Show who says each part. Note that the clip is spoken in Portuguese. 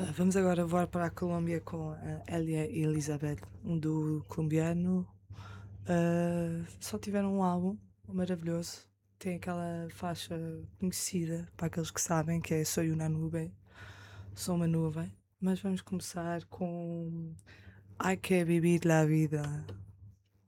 Speaker 1: Vamos agora voar para a Colômbia com a Elia e Elizabeth, um do colombiano. Só tiveram um álbum maravilhoso. Tem aquela faixa conhecida para aqueles que sabem que é Soy una nube, sou uma nuvem. Mas vamos começar com Ai que vivir la vida.